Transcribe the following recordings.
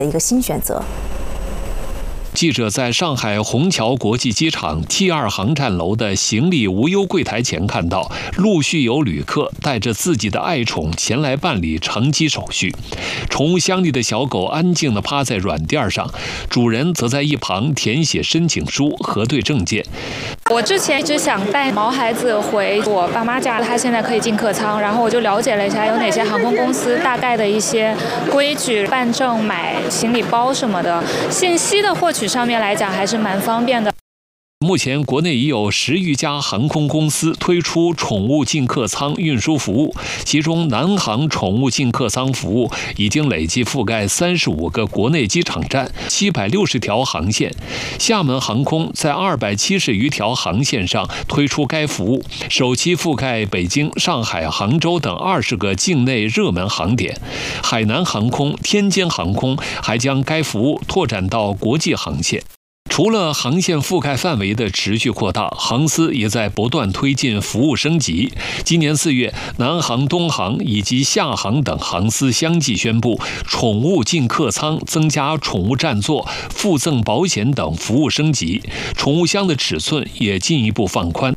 一个新选择。 记者在上海虹桥国际机场 T2 航站楼的行李无忧柜台前看到，陆续有旅客带着自己的爱宠前来办理乘机手续。宠物箱里的小狗安静地趴在软垫上，主人则在一旁填写申请书、核对证件。 我之前一直想带毛孩子回我爸妈家，他现在可以进客舱，然后我就了解了一下有哪些航空公司大概的一些规矩、办证、买行李包什么的信息的获取上面来讲还是蛮方便的。 目前，国内已有10余家航空公司推出宠物进客舱运输服务，其中南航宠物进客舱服务已经累计覆盖35个国内机场站、760条航线。厦门航空在270余条航线上推出该服务，首期覆盖北京、上海、杭州等20个境内热门航点。海南航空、天津航空还将该服务拓展到国际航线。除了航线覆盖范围的持续扩大，航司也在不断推进服务升级。今年4月，南航、东航以及厦航等航司相继宣布，宠物进客舱增加宠物占座、附赠保险等服务升级，宠物箱的尺寸也进一步放宽。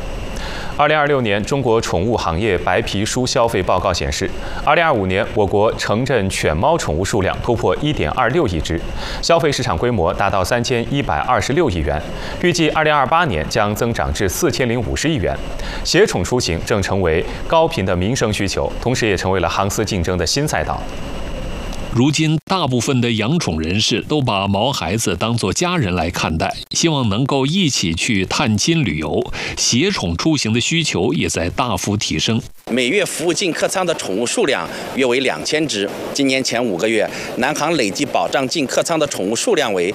2026年中国宠物行业白皮书消费报告显示，2025年我国城镇犬猫宠物数量突破1.26亿只，消费市场规模达到3126亿元，预计2028年将增长至4050亿元。携宠出行正成为高频的民生需求，同时也成为了航司竞争的新赛道。 如今，大部分的养宠人士都把毛孩子当作家人来看待，希望能够一起去探亲旅游，携宠出行的需求也在大幅提升。 每月服务进客舱的宠物数量约为2000只。今年前5个月，南航累计保障进客舱的宠物数量为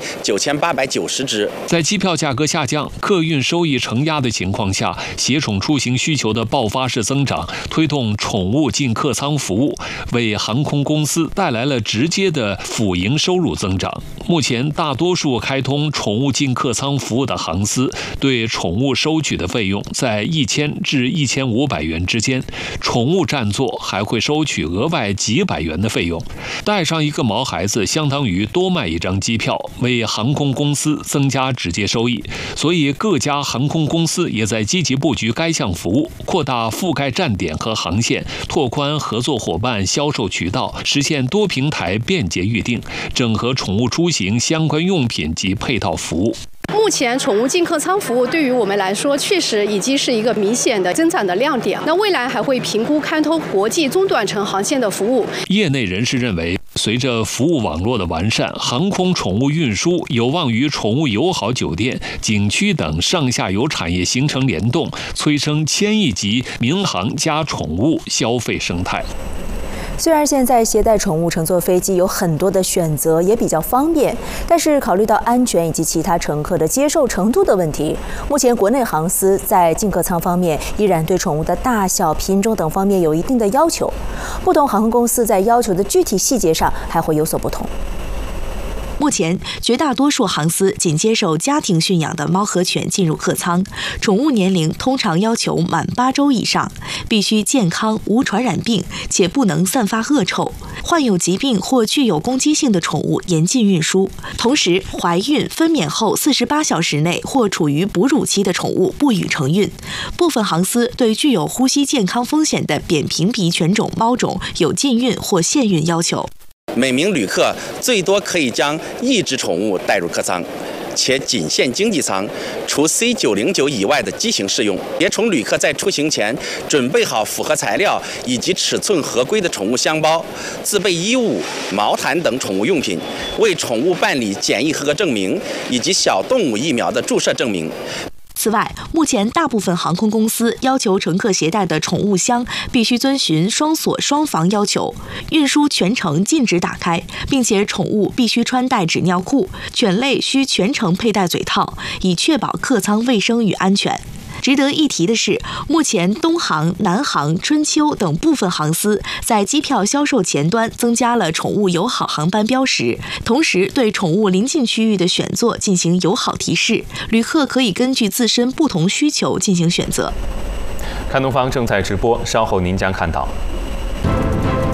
9890只。 在机票价格下降、客运收益承压的情况下，携宠出行需求的爆发式增长，推动宠物进客舱服务，为航空公司带来了直接的辅营收入增长。目前，大多数开通宠物进客舱服务的航司对宠物收取的费用在1000至1500元之间。宠物占座还会收取额外几百元的费用，带上一个毛孩子相当于多卖一张机票，为航空公司增加直接收益。所以各家航空公司也在积极布局该项服务，扩大覆盖站点和航线，拓宽合作伙伴销售渠道，实现多平台便捷预订，整合宠物出行相关用品及配套服务。 目前宠物进客舱服务对于我们来说，确实已经是一个明显的增长的亮点。那未来还会评估开通国际中短程航线的服务。 业内人士认为，随着服务网络的完善，航空宠物运输有望与宠物友好酒店、景区等上下游产业形成联动，催生1000亿级民航加宠物消费生态。 虽然现在携带宠物乘坐飞机有很多的选择，也比较方便，但是考虑到安全以及其他乘客的接受程度的问题，目前国内航司在进客舱方面依然对宠物的大小、品种等方面有一定的要求。不同航空公司在要求的具体细节上还会有所不同。 目前，绝大多数航司仅接受家庭驯养的猫和犬进入客舱，宠物年龄通常要求满8周以上，必须健康无传染病，且不能散发恶臭。患有疾病或具有攻击性的宠物严禁运输。同时，怀孕、分娩后48小时内或处于哺乳期的宠物不予承运。部分航司对具有呼吸健康风险的扁平鼻犬种猫种有禁运或限运要求。 每名旅客最多可以将1只宠物带入客舱，且仅限经济舱，除 C909 以外的机型适用。携宠旅客在出行前准备好符合材料以及尺寸合规的宠物箱包，自备衣物、毛毯等宠物用品，为宠物办理检疫合格证明以及小动物疫苗的注射证明。 此外，目前大部分航空公司要求乘客携带的宠物箱必须遵循双锁双防要求，运输全程禁止打开，并且宠物必须穿戴纸尿裤，犬类需全程佩戴嘴套，以确保客舱卫生与安全。值得一提的是，目前东航、南航、春秋等部分航司在机票销售前端增加了宠物友好航班标识，同时对宠物临近区域的选座进行友好提示，旅客可以根据自身不同需求进行选择。 看东方正在直播，稍后您将看到。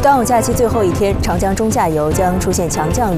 端午假期最后一天，长江中下游将出现强降雨。